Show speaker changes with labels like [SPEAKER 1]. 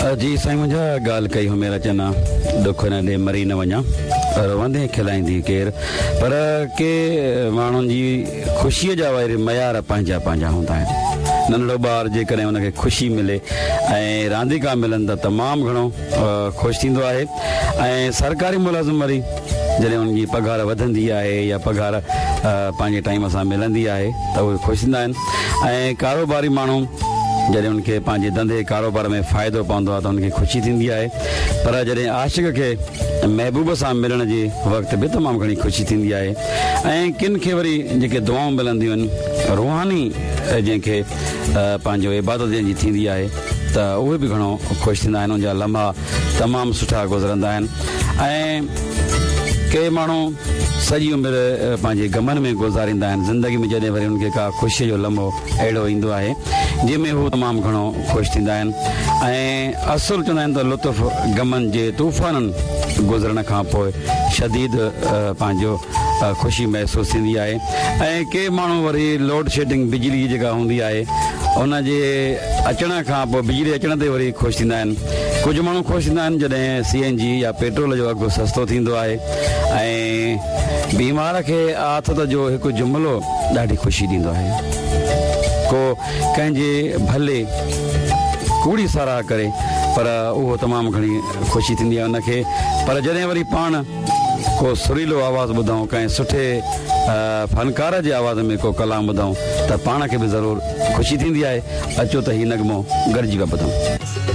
[SPEAKER 1] जी साईं, मुंहिंजा ॻाल्हि कई हुमेर चवंदा दुख न ॾे मरी न वञा, रवंदे खिलाईंदी केरु, पर के माण्हुनि जी ख़ुशीअ जा वरी मयार पंहिंजा पंहिंजा हूंदा आहिनि। नंढड़ो ॿारु जेकॾहिं हुनखे ख़ुशी मिले ऐं रांदीका मिलनि त तमामु घणो ख़ुशि थींदो आहे। ऐं सरकारी मुलाज़िम वरी जॾहिं हुनजी पघार वधंदी आहे या पघार पंहिंजे टाइम सां मिलंदी आहे त उहे ख़ुशि थींदा आहिनि। ऐं कारोबारी माण्हू जॾहिं हुनखे पंहिंजे धंधे कारोबार में फ़ाइदो पवंदो आहे त हुनखे ख़ुशी थींदी आहे। पर जॾहिं आशिक खे महबूब सां मिलण जे वक़्तु बि तमामु घणी ख़ुशी थींदी आहे। ऐं किन खे वरी जेके दुआऊं मिलंदियूं आहिनि, रूहानी जंहिंखे पंहिंजो इबादत जंहिंजी थींदी आहे त उहे बि घणो ख़ुशि थींदा आहिनि, उनजा लम्हा तमामु सुठा गुज़रंदा आहिनि। ऐं के माण्हू सॼी उमिरि पंहिंजे गमन में गुज़ारींदा आहिनि। ज़िंदगी में जॾहिं वरी उनखे का ख़ुशीअ जो लम्हो अहिड़ो ईंदो आहे जंहिंमें हू तमामु घणो ख़ुशि थींदा आहिनि। ऐं असुलु चवंदा आहिनि त लुत्फ़ गमन जे तूफ़ाननि गुज़रण खां पोइ शदीद पंहिंजो ख़ुशी महसूसु थींदी आहे। ऐं के माण्हू वरी लोड शेडिंग बिजली जेका हूंदी आहे उनजे अचण खां पोइ, बिजली अचण ते वरी ख़ुशि थींदा आहिनि। कुझु माण्हू ख़ुशि थींदा आहिनि जॾहिं CNG या पेट्रोल जो अघु सस्तो थींदो आहे। ऐं बीमार खे आथत जो हिकु जुमिलो ॾाढी ख़ुशी ॾींदो आहे। को कंहिंजे भले कूड़ी साराह करे पर उहो तमामु घणी ख़ुशी थींदी आहे उनखे। पर जॾहिं वरी पाण को सुरीलो आवाज़ु ॿुधूं, कंहिं सुठे फ़नकार जे आवाज़ में को कलाम ॿुधूं त पाण खे बि ज़रूरु ख़ुशी थींदी आहे। अचो त हीउ नगमो गॾिजी पिया ॿुधूं।